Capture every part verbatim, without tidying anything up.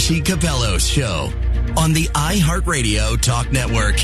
Vassy Capello's show on the iHeartRadio Talk Network.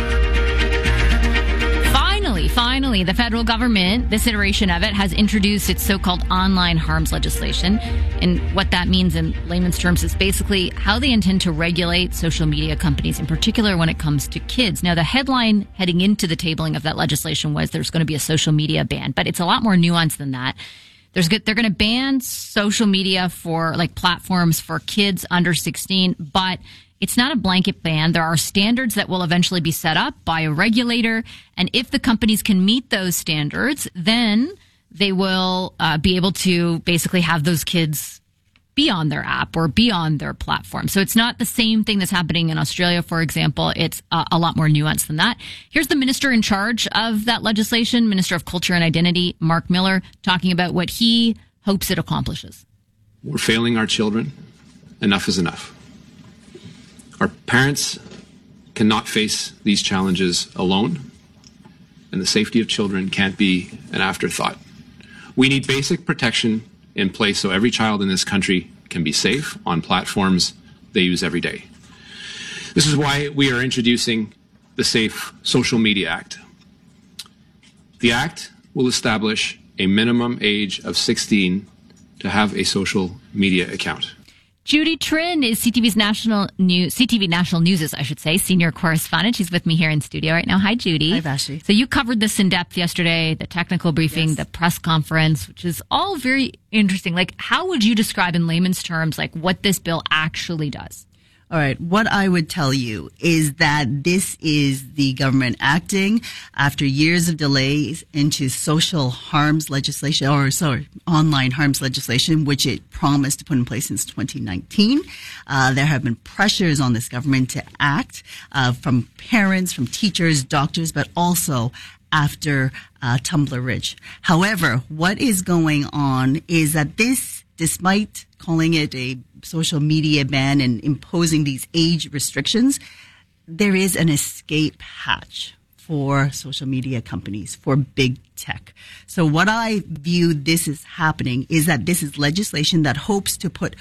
Finally, finally, the federal government, this iteration of it, has introduced its so-called online harms legislation. And what that means in layman's terms is basically how they intend to regulate social media companies, in particular when it comes to kids. Now, the headline heading into the tabling of that legislation was there's going to be a social media ban, but it's a lot more nuanced than that. There's good, they're going to ban social media for like platforms for kids under sixteen, but it's not a blanket ban. There are standards that will eventually be set up by a regulator. And if the companies can meet those standards, then they will uh, be able to basically have those kids be on their app or be on their platform. So it's not the same thing that's happening in Australia, for example. It's uh, a lot more nuanced than that. Here's the minister in charge of that legislation, Minister of Culture and Identity, Mark Miller, talking about what he hopes it accomplishes. We're failing our children. Enough is enough. Our parents cannot face these challenges alone, and the safety of children can't be an afterthought. We need basic protection in place so every child in this country can be safe on platforms they use every day. This is why we are introducing the Safe Social Media Act. The Act will establish a minimum age of sixteen to have a social media account. Judy Trin is C T V's national news, C T V National News', I should say, senior correspondent. She's with me here in studio right now. Hi, Judy. Hi, Vassy. So you covered this in depth yesterday, the technical briefing, yes. The press conference, which is all very interesting. Like, how would you describe in layman's terms, like, what this bill actually does? All right. What I would tell you is that this is the government acting after years of delays into social harms legislation, or sorry, online harms legislation, which it promised to put in place since twenty nineteen. Uh, there have been pressures on this government to act uh, from parents, from teachers, doctors, but also after uh, Tumblr Ridge. However, what is going on is that this, despite calling it a social media ban and imposing these age restrictions, there is an escape hatch for social media companies, for big tech. So what I view this as happening is that this is legislation that hopes to put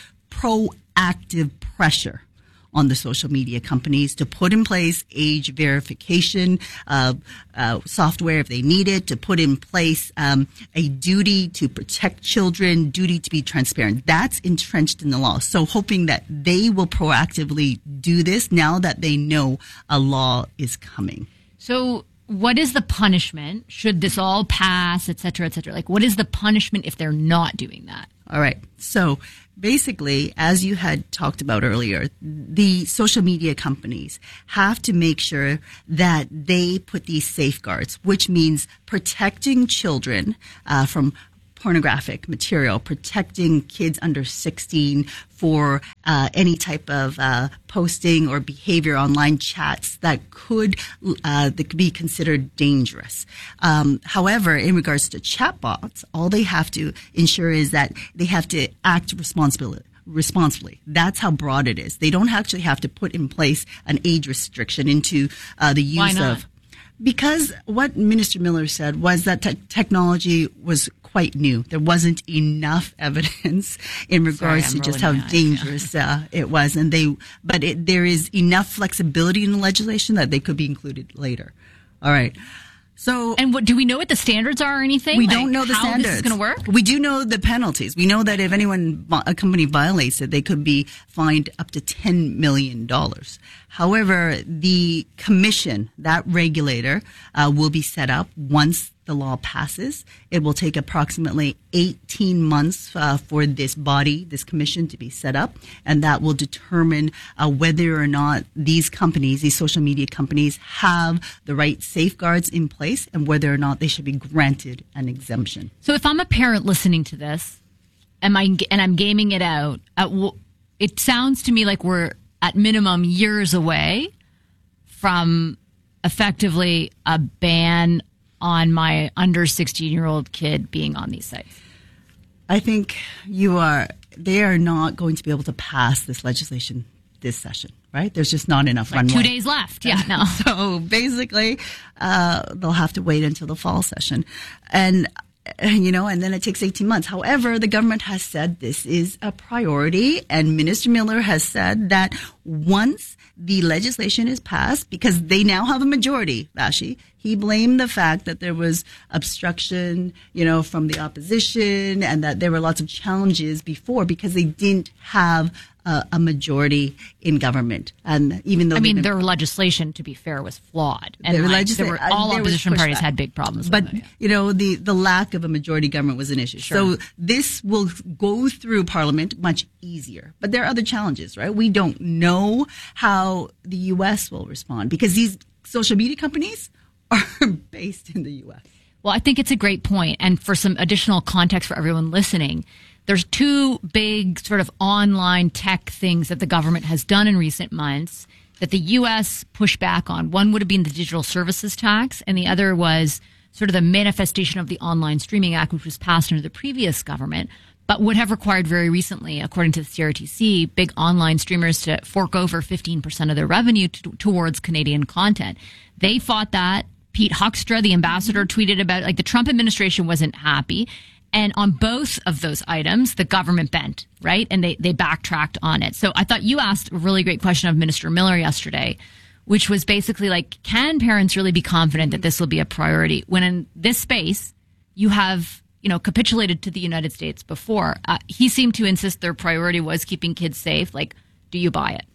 proactive pressure on the social media companies to put in place age verification uh, uh, software if they need it, to put in place um, a duty to protect children, duty to be transparent. That's entrenched in the law. So hoping that they will proactively do this now that they know a law is coming. So what is the punishment should this all pass, et cetera, et cetera? Like, what is the punishment if they're not doing that? All right. So basically, as you had talked about earlier, the social media companies have to make sure that they put these safeguards, which means protecting children uh, from pornographic material, protecting kids under sixteen for uh, any type of uh, posting or behavior, online chats that could uh, that could be considered dangerous. Um, however, in regards to chatbots, all they have to ensure is that they have to act responsibly. responsibly. That's how broad it is. They don't actually have to put in place an age restriction into uh, the use Why not? of. Because what Minister Miller said was that te- technology was quite new. There wasn't enough evidence in regards Sorry, to just how rolling my eyes, dangerous uh, it was, and they. But it, there is enough flexibility in the legislation that they could be included later. All right. So, and what do we know what the standards are or anything? We like don't know the how standards. This is going to work? We do know the penalties. We know that if anyone, a company violates it, they could be fined up to ten million dollars. However, the commission, that regulator, uh, will be set up once the law passes. It will take approximately eighteen months uh, for this body, this commission, to be set up, and that will determine uh, whether or not these companies, these social media companies, have the right safeguards in place and whether or not they should be granted an exemption. So if I'm a parent listening to this, am I, and I'm gaming it out, at, it sounds to me like we're at minimum years away from effectively a ban on my under sixteen-year-old kid being on these sites. I think you are, they are not going to be able to pass this legislation this session, right? There's just not enough like runway. Two days left. Yeah, no. So basically, uh, they'll have to wait until the fall session. And you know, and then it takes eighteen months. However, the government has said this is a priority, and Minister Miller has said that once the legislation is passed, because they now have a majority, Vashi, he blamed the fact that there was obstruction, you know, from the opposition, and that there were lots of challenges before because they didn't have a, a majority in government. And even though I mean, been, their legislation, to be fair, was flawed, and their like, legisla- there were, all there opposition parties pushback. had big problems. But with it, yeah. you know, the the lack of a majority government was an issue. Sure. So this will go through Parliament much easier. But there are other challenges, right? We don't know how the U S will respond because these social media companies are based in the U S. Well, I think it's a great point. And for some additional context for everyone listening, there's two big sort of online tech things that the government has done in recent months that the U S pushed back on. One would have been the digital services tax, and the other was sort of the manifestation of the Online Streaming Act, which was passed under the previous government, but would have required very recently, according to the C R T C, big online streamers to fork over fifteen percent of their revenue to, towards Canadian content. They fought that. Pete Huckstra, the ambassador, tweeted about, like, the Trump administration wasn't happy. And on both of those items, the government bent, right? And they, they backtracked on it. So I thought you asked a really great question of Minister Miller yesterday, which was basically like, can parents really be confident that this will be a priority when in this space you have, you know, capitulated to the United States before? Uh, he seemed to insist their priority was keeping kids safe. Like, do you buy it?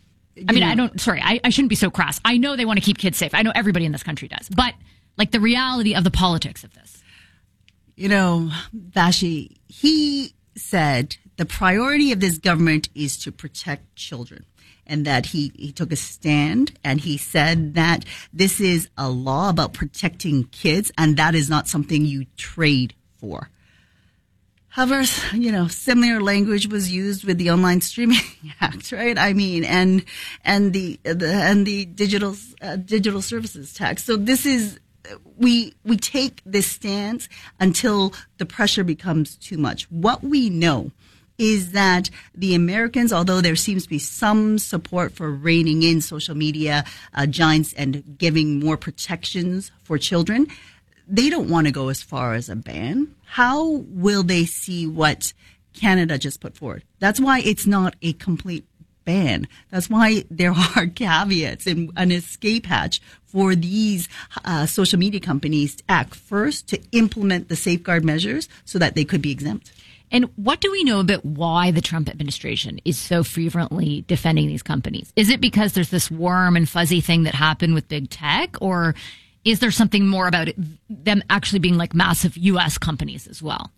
I mean, I don't, sorry, I, I shouldn't be so crass. I know they want to keep kids safe. I know everybody in this country does. But, like, the reality of the politics of this. You know, Vashi, he said the priority of this government is to protect children, and that he, he took a stand and he said that this is a law about protecting kids, and that is not something you trade for. However, you know, similar language was used with the Online Streaming Act, right? I mean, and and the, the and the digital uh, digital services tax. So this is we we take this stance until the pressure becomes too much. What we know is that the Americans, although there seems to be some support for reining in social media uh, giants and giving more protections for children, they don't want to go as far as a ban. How will they see what Canada just put forward? That's why it's not a complete ban. That's why there are caveats and an escape hatch for these uh, social media companies to act first to implement the safeguard measures so that they could be exempt. And what do we know about why the Trump administration is so fervently defending these companies? Is it because there's this warm and fuzzy thing that happened with big tech, or is there something more about it, them actually being like massive U S companies as well?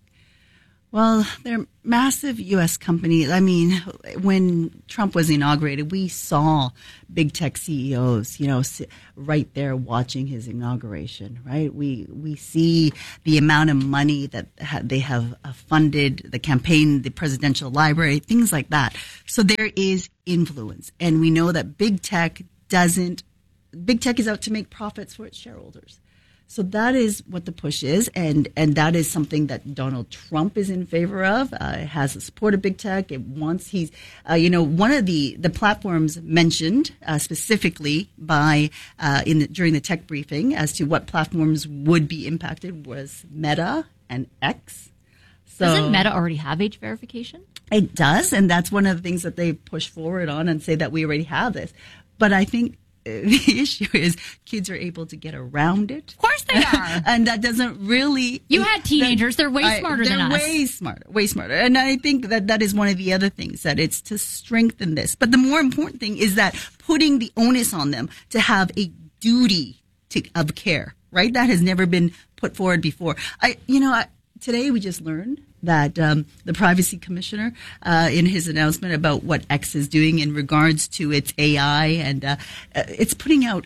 Well, they're massive U S companies. I mean, when Trump was inaugurated, we saw big tech C E Os, you know, right there watching his inauguration, right? We we see the amount of money that they have funded the campaign, the presidential library, things like that. So there is influence. And we know that big tech doesn't Big tech is out to make profits for its shareholders. So that is what the push is, and, and that is something that Donald Trump is in favor of. Uh, it has the support of big tech. It wants he's, uh, you know, one of the, the platforms mentioned uh, specifically by uh, in the, during the tech briefing as to what platforms would be impacted was Meta and X. So, doesn't Meta already have age verification? It does, and that's one of the things that they push forward on and say that we already have this. But I think the issue is kids are able to get around it. Of course they are. And that doesn't really... You had teenagers. They're way smarter I, they're than us. They're way smarter, way smarter. And I think that that is one of the other things, that it's to strengthen this. But the more important thing is that putting the onus on them to have a duty to, of care, right? That has never been put forward before. I, you know, I, today we just learned that um, the privacy commissioner, uh, in his announcement about what X is doing in regards to its A I, and uh, it's putting out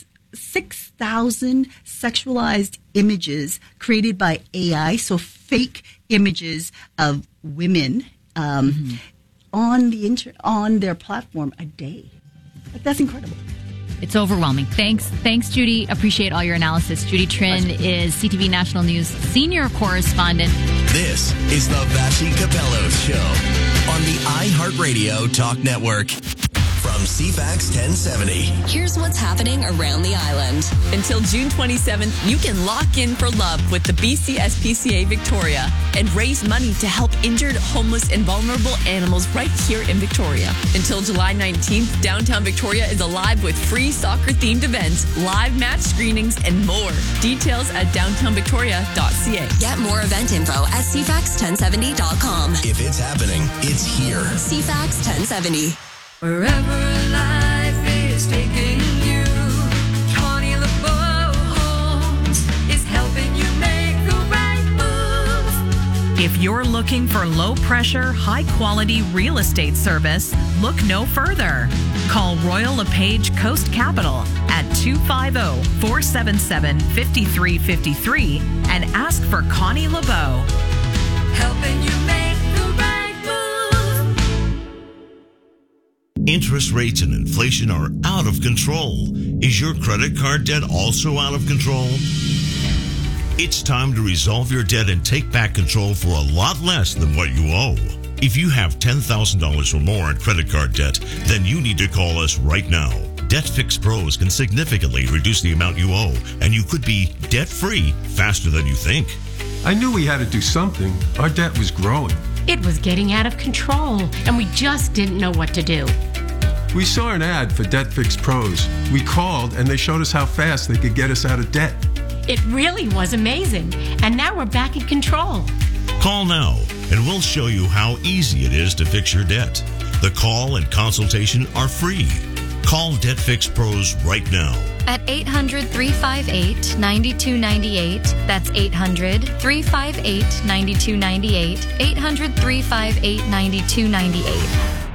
six thousand sexualized images created by A I, so fake images of women um, mm-hmm. on the inter- on their platform a day. Like, that's incredible. It's overwhelming. Thanks. Thanks, Judy. Appreciate all your analysis. Judy Trinh is C T V National News senior correspondent. This is the Vassy Capello Show on the iHeartRadio Talk Network. from C FAX ten seventy. Here's what's happening around the island. Until June twenty-seventh, you can lock in for love with the B C S P C A Victoria and raise money to help injured, homeless, and vulnerable animals right here in Victoria. Until July nineteenth, downtown Victoria is alive with free soccer-themed events, live match screenings, and more. Details at downtown victoria dot c a. Get more event info at c fax ten seventy dot com. If it's happening, it's here. C FAX ten seventy. Wherever life is taking you, Connie LeBeau Homes is helping you make the right move. If you're looking for low-pressure, high-quality real estate service, look no further. Call Royal LePage Coast Capital at two five zero, four seven seven, five three five three and ask for Connie LeBeau. Helping you make the right move. Interest rates and inflation are out of control. Is your credit card debt also out of control? It's time to resolve your debt and take back control for a lot less than what you owe. If you have ten thousand dollars or more in credit card debt, then you need to call us right now. DebtFix Pros can significantly reduce the amount you owe, and you could be debt-free faster than you think. I knew we had to do something. Our debt was growing. It was getting out of control, and we just didn't know what to do. We saw an ad for DebtFix Pros. We called, and they showed us how fast they could get us out of debt. It really was amazing, and now we're back in control. Call now, and we'll show you how easy it is to fix your debt. The call and consultation are free. Call DebtFix Pros right now. At eight hundred, three five eight, nine two nine eight. That's eight hundred, three five eight, nine two nine eight. eight hundred, three five eight, nine two nine eight.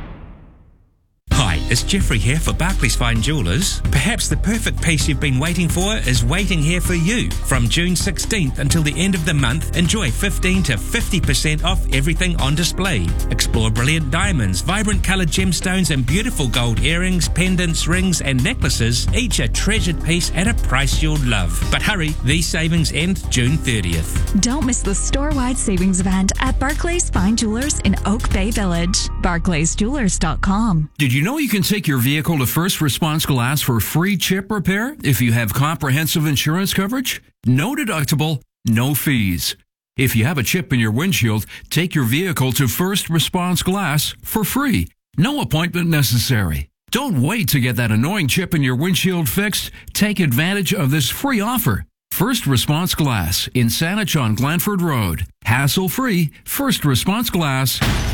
Hi, it's Jeffrey here for Barclays Fine Jewellers. Perhaps the perfect piece you've been waiting for is waiting here for you. From June sixteenth until the end of the month, enjoy fifteen to fifty percent off everything on display. Explore brilliant diamonds, vibrant coloured gemstones and beautiful gold earrings, pendants, rings and necklaces, each a treasured piece at a price you'll love. But hurry, these savings end June thirtieth. Don't miss the store-wide savings event at Barclays Fine Jewellers in Oak Bay Village. barclays jewellers dot com. Did you know you can take your vehicle to First Response Glass for free chip repair if you have comprehensive insurance coverage? No deductible, no fees. If you have a chip in your windshield, take your vehicle to First Response Glass for free. No appointment necessary. Don't wait to get that annoying chip in your windshield fixed. Take advantage of this free offer. First Response Glass in Saanich on Glanford Road. Hassle-free, First Response Glass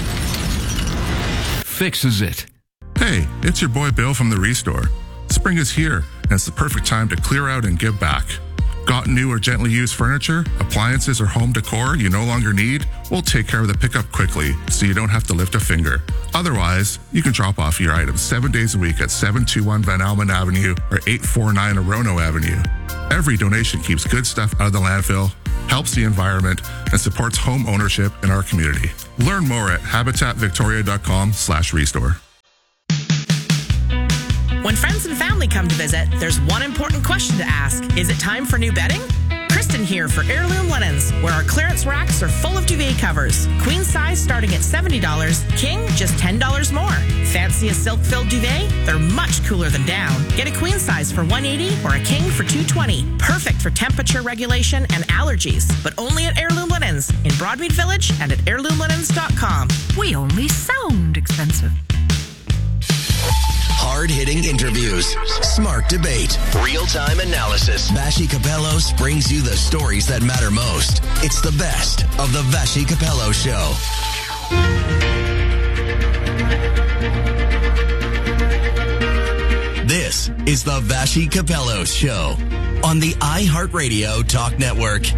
fixes it. Hey, it's your boy Bill from the Restore. Spring is here, and it's the perfect time to clear out and give back. Got new or gently used furniture, appliances, or home decor you no longer need? We'll take care of the pickup quickly so you don't have to lift a finger. Otherwise, you can drop off your items seven days a week at seven two one Van Almen Avenue or eight four nine Orono Avenue. Every donation keeps good stuff out of the landfill, helps the environment, and supports home ownership in our community. Learn more at habitat victoria dot com slash restore. When friends and family come to visit, there's one important question to ask. Is it time for new bedding? Kristen here for Heirloom Linens, where our clearance racks are full of duvet covers. Queen size starting at seventy dollars, king just ten dollars more. Fancy a silk-filled duvet? They're much cooler than down. Get a queen size for one hundred eighty dollars or a king for two hundred twenty dollars. Perfect for temperature regulation and allergies, but only at Heirloom Linens in Broadmead Village and at heirloom linens dot com. We only sound expensive. Hard-hitting interviews, smart debate, real-time analysis. Vassy Kapelos brings you the stories that matter most. It's the best of the Vassy Kapelos Show. This is the Vassy Kapelos Show on the iHeartRadio Talk Network.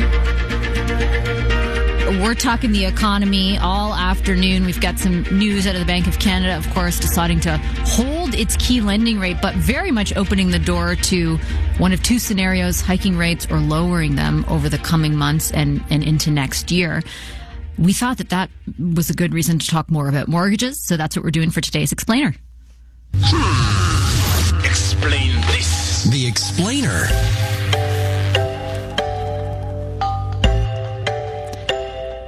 We're talking the economy all afternoon. We've got some news out of the Bank of Canada, of course, deciding to hold its key lending rate, but very much opening the door to one of two scenarios, hiking rates or lowering them over the coming months and, and into next year. We thought that that was a good reason to talk more about mortgages, so that's what we're doing for today's Explainer. Hmm. Explain this. The Explainer.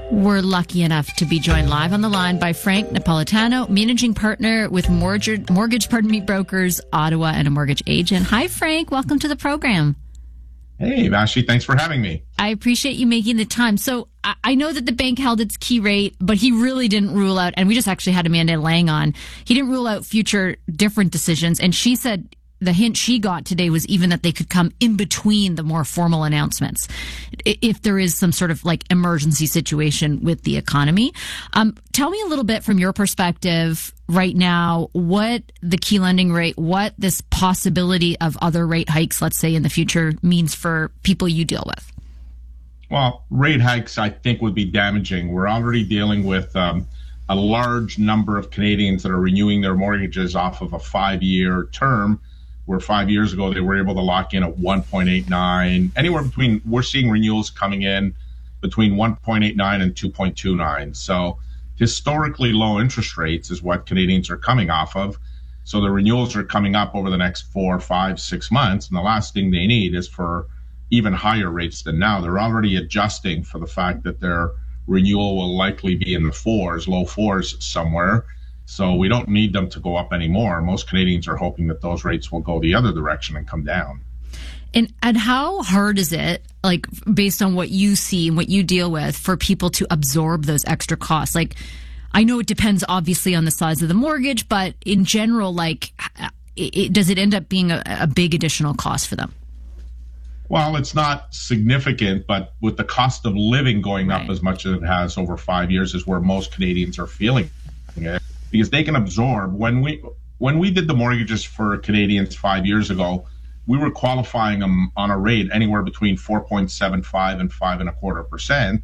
We're lucky enough to be joined live on the line by Frank Napolitano, managing partner with mortgage, mortgage pardon me, brokers, Ottawa, and a mortgage agent. Hi, Frank. Welcome to the program. Hey, Vashi. Thanks for having me. I appreciate you making the time. So I, I know that the bank held its key rate, but he really didn't rule out, and we just actually had Amanda Lang on, he didn't rule out future different decisions. And she said the hint she got today was even that they could come in between the more formal announcements if there is some sort of like emergency situation with the economy. Um, tell me a little bit from your perspective right now, what the key lending rate, what this possibility of other rate hikes, let's say in the future, means for people you deal with. Well, rate hikes, I think, would be damaging. We're already dealing with um, a large number of Canadians that are renewing their mortgages off of a five-year term, where five years ago they were able to lock in at one point eight nine. Anywhere between, we're seeing renewals coming in between one point eight nine and two point two nine. So historically low interest rates is what Canadians are coming off of. So the renewals are coming up over the next four, five, six months. And the last thing they need is for even higher rates than now. They're already adjusting for the fact that their renewal will likely be in the fours, low fours somewhere. So we don't need them to go up anymore. Most Canadians are hoping that those rates will go the other direction and come down. And and how hard is it, like based on what you see and what you deal with, for people to absorb those extra costs? Like, I know it depends obviously on the size of the mortgage, but in general, like, it, does it end up being a, a big additional cost for them? Well, it's not significant, but with the cost of living going up right. as much as it has over five years is where most Canadians are feeling it. Because they can absorb. When we when we did the mortgages for Canadians five years ago, we were qualifying them on a rate anywhere between four point seven five and five and a quarter percent.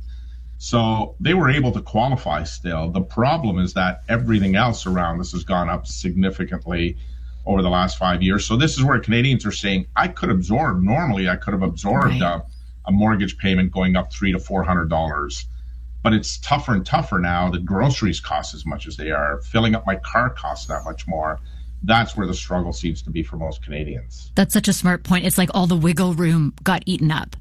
So they were able to qualify still. The problem is that everything else around us has gone up significantly over the last five years. So this is where Canadians are saying, I could absorb, normally I could have absorbed right. a, a mortgage payment going up three to four hundred dollars. But it's tougher and tougher now that groceries cost as much as they are. Filling up my car costs that much more. That's where the struggle seems to be for most Canadians. That's such a smart point. It's like all the wiggle room got eaten up.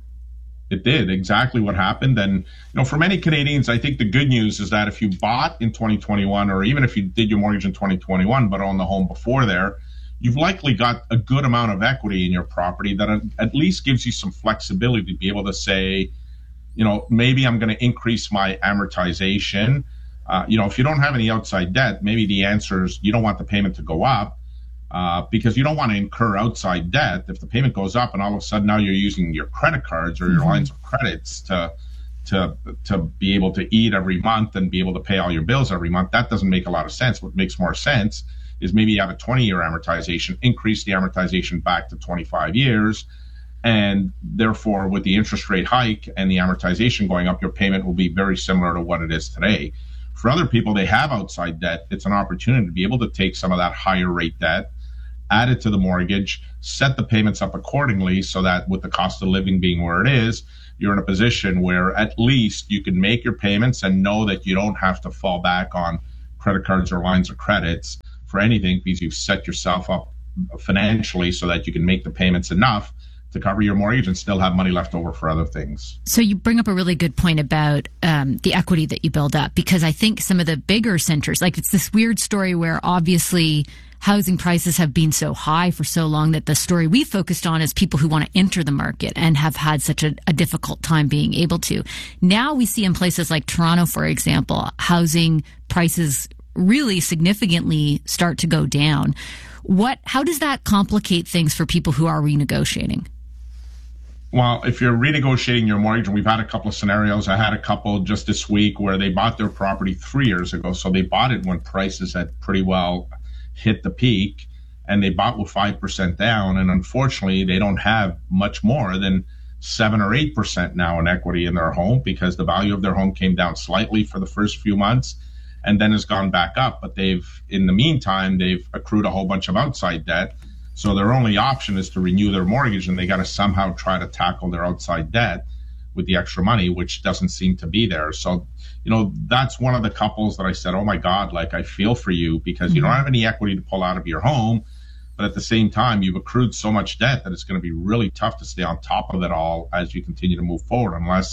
It did, exactly what happened. And, you know, for many Canadians, I think the good news is that if you bought in twenty twenty-one, or even if you did your mortgage in twenty twenty-one, but owned the home before there, you've likely got a good amount of equity in your property that at least gives you some flexibility to be able to say, you know, maybe I'm going to increase my amortization. Uh, you know, if you don't have any outside debt, maybe the answer is you don't want the payment to go up uh, because you don't want to incur outside debt. If the payment goes up and all of a sudden now you're using your credit cards or your mm-hmm. lines of credits to to to be able to eat every month and be able to pay all your bills every month, that doesn't make a lot of sense. What makes more sense is maybe you have a twenty-year amortization, increase the amortization back to twenty-five years. And therefore, with the interest rate hike and the amortization going up, your payment will be very similar to what it is today. For other people, they have outside debt. It's an opportunity to be able to take some of that higher rate debt, add it to the mortgage, set the payments up accordingly so that with the cost of living being where it is, you're in a position where at least you can make your payments and know that you don't have to fall back on credit cards or lines of credits for anything because you've set yourself up financially so that you can make the payments enough to cover your mortgage and still have money left over for other things. So you bring up a really good point about um, the equity that you build up, because I think some of the bigger centers, like it's this weird story where obviously housing prices have been so high for so long that the story we focused on is people who want to enter the market and have had such a, a difficult time being able to. Now we see in places like Toronto, for example, housing prices really significantly start to go down. What? How does that complicate things for people who are renegotiating? Well, if you're renegotiating your mortgage, and we've had a couple of scenarios, I had a couple just this week where they bought their property three years ago. So they bought it when prices had pretty well hit the peak, and they bought with five percent down. And unfortunately, they don't have much more than seven or eight percent now in equity in their home because the value of their home came down slightly for the first few months and then has gone back up. But they've, in the meantime, they've accrued a whole bunch of outside debt. So their only option is to renew their mortgage, and they got to somehow try to tackle their outside debt with the extra money, which doesn't seem to be there. So, you know, that's one of the couples that I said, oh my God, like I feel for you because mm-hmm. you don't have any equity to pull out of your home. But at the same time, you've accrued so much debt that it's going to be really tough to stay on top of it all as you continue to move forward, unless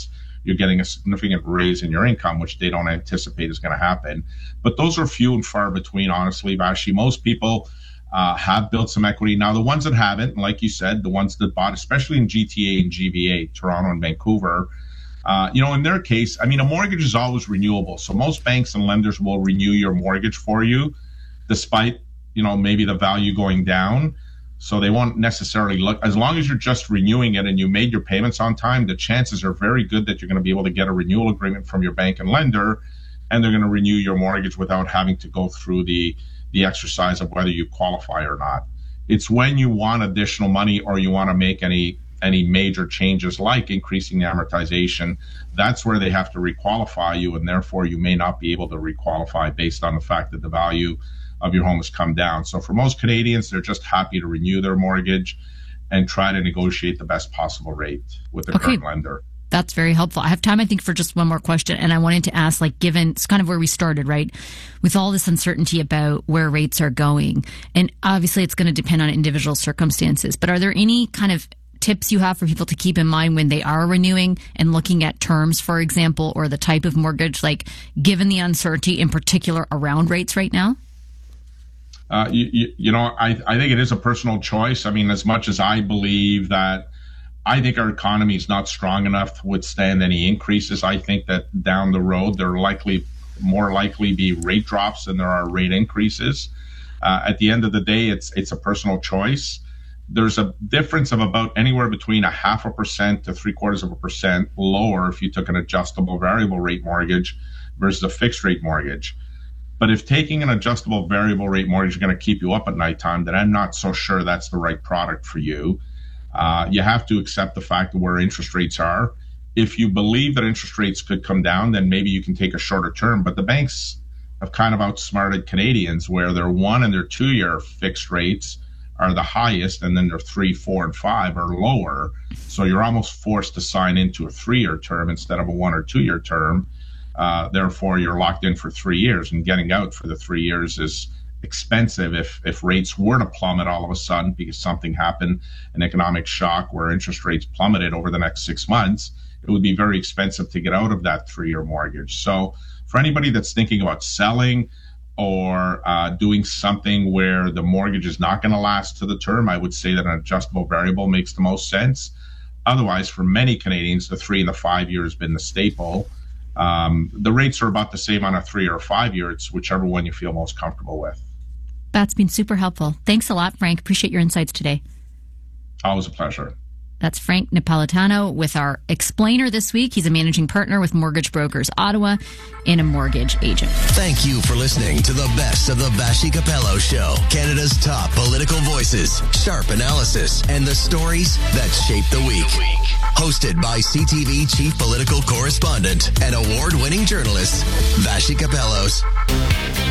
you're getting a significant raise in your income, which they don't anticipate is going to happen. But those are few and far between, honestly, Vashi. Most people uh, have built some equity. Now, the ones that haven't, like you said, the ones that bought, especially in G T A and G V A, Toronto and Vancouver, uh, you know, in their case, I mean, a mortgage is always renewable. So most banks and lenders will renew your mortgage for you, despite, you know, maybe the value going down. So they won't necessarily look, as long as you're just renewing it and you made your payments on time, the chances are very good that you're going to be able to get a renewal agreement from your bank and lender, and they're going to renew your mortgage without having to go through the, the exercise of whether you qualify or not. It's when you want additional money or you want to make any, any major changes like increasing the amortization, that's where they have to requalify you, and therefore you may not be able to requalify based on the fact that the value of your home has come down. So for most Canadians, they're just happy to renew their mortgage and try to negotiate the best possible rate with the Okay. current lender. That's very helpful. I have time, I think, for just one more question. And I wanted to ask, like, given it's kind of where we started, right? With all this uncertainty about where rates are going, and obviously it's going to depend on individual circumstances, but are there any kind of tips you have for people to keep in mind when they are renewing and looking at terms, for example, or the type of mortgage, like given the uncertainty in particular around rates right now? Uh, you, you, you know, I, I think it is a personal choice. I mean, as much as I believe that I think our economy is not strong enough to withstand any increases, I think that down the road there are likely more likely be rate drops than there are rate increases. Uh, at the end of the day, it's it's a personal choice. There's a difference of about anywhere between a half a percent to three quarters of a percent lower if you took an adjustable variable rate mortgage versus a fixed rate mortgage. But if taking an adjustable variable rate mortgage is going to keep you up at nighttime, then I'm not so sure that's the right product for you. Uh, you have to accept the fact of where interest rates are. If you believe that interest rates could come down, then maybe you can take a shorter term. But the banks have kind of outsmarted Canadians, where their one and their two-year fixed rates are the highest, and then their three, four, and five are lower. So you're almost forced to sign into a three-year term instead of a one or two-year term. Uh, therefore, you're locked in for three years, and getting out for the three years is expensive if if rates were to plummet all of a sudden because something happened, an economic shock where interest rates plummeted over the next six months. It would be very expensive to get out of that three-year mortgage. So for anybody that's thinking about selling or uh, doing something where the mortgage is not going to last to the term, I would say that an adjustable variable makes the most sense. Otherwise, for many Canadians, the three and the five year has been the staple. Um, the rates are about the same on a three or a five year. It's whichever one you feel most comfortable with. That's been super helpful. Thanks a lot, Frank. Appreciate your insights today. Always a pleasure. That's Frank Napolitano with our explainer this week. He's a managing partner with Mortgage Brokers Ottawa and a mortgage agent. Thank you for listening to the best of the Vashi Capello Show. Canada's top political voices, sharp analysis, and the stories that shape the week. Hosted by C T V chief political correspondent and award-winning journalist, Vashi Capellos.